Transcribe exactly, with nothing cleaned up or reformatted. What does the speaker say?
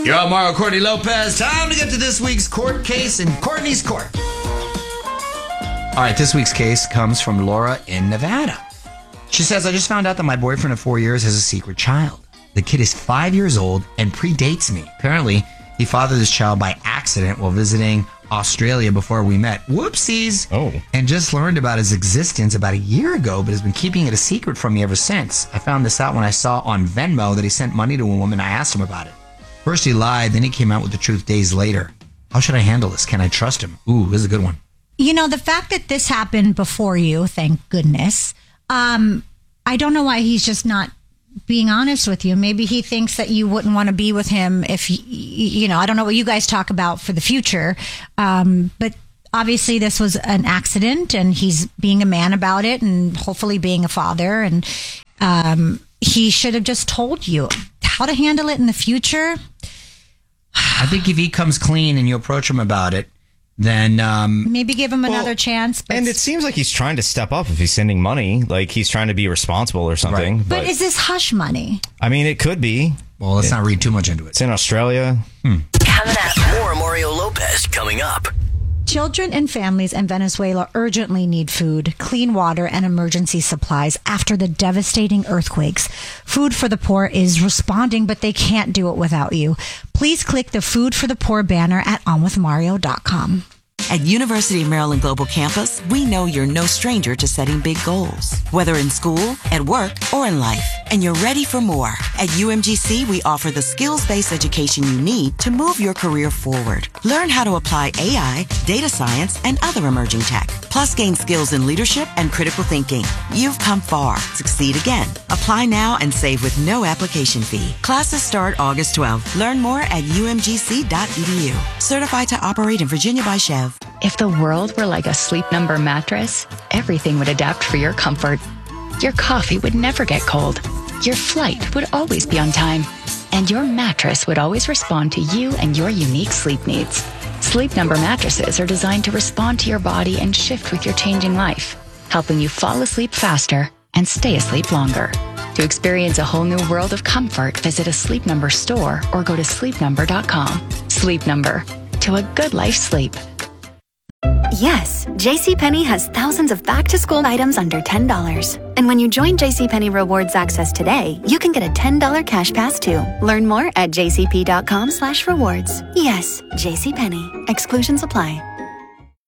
You're on Mario Courtney Lopez. Time to get to this week's court case in Courtney's Court. All right, this week's case comes from Laura in Nevada. She says, I just found out that my boyfriend of four years has a secret child. The kid is five years old and predates me. Apparently, he fathered this child by accident while visiting Australia before we met. Whoopsies. Oh. And just learned about his existence about a year ago, but has been keeping it a secret from me ever since. I found this out when I saw on Venmo that he sent money to a woman. I asked him about it. First he lied, then he came out with the truth days later. How should I handle this? Can I trust him? Ooh, this is a good one. You know, the fact that this happened before you, thank goodness, um, I don't know why he's just not being honest with you. Maybe he thinks that you wouldn't want to be with him if, you, you know, I don't know what you guys talk about for the future. Um, but obviously this was an accident and he's being a man about it and hopefully being a father. And um, he should have just told you how to handle it in the future. I think if he comes clean and you approach him about it, then um, maybe give him well, another chance. But and it seems like he's trying to step up if he's sending money, like he's trying to be responsible or something. Right. But, but is this hush money? I mean, it could be. Well, let's it, not read too much into it. It's in Australia. Hmm. Coming up, more Mario Lopez coming up. Children and families in Venezuela urgently need food, clean water, and emergency supplies after the devastating earthquakes. Food for the Poor is responding, but they can't do it without you. Please click the Food for the Poor banner at on with mario dot com. At University of Maryland Global Campus, we know you're no stranger to setting big goals, whether in school, at work, or in life, and you're ready for more. At U M G C, we offer the skills-based education you need to move your career forward. Learn how to apply A I, data science, and other emerging tech, plus gain skills in leadership and critical thinking. You've come far. Succeed again. Apply now and save with no application fee. Classes start August twelfth. Learn more at u m g c dot e d u. Certified to operate in Virginia by Chev. If the world were like a Sleep Number mattress, everything would adapt for your comfort. Your coffee would never get cold. Your flight would always be on time. And your mattress would always respond to you and your unique sleep needs. Sleep Number mattresses are designed to respond to your body and shift with your changing life, helping you fall asleep faster and stay asleep longer. To experience a whole new world of comfort, visit a Sleep Number store or go to sleep number dot com. Sleep Number. To a good life sleep. Yes, JCPenney has thousands of back-to-school items under ten dollars. And when you join JCPenney Rewards Access today, you can get a ten dollars cash pass too. Learn more at j c p dot com slash rewards. Yes, JCPenney. Exclusions apply.